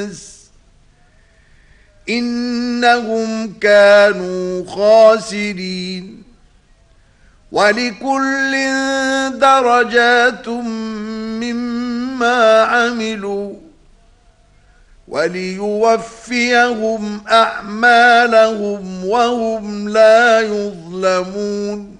إنهم كانوا خاسرين. ولكل درجات مما عملوا وليوفيهم أعمالهم وهم لا يظلمون.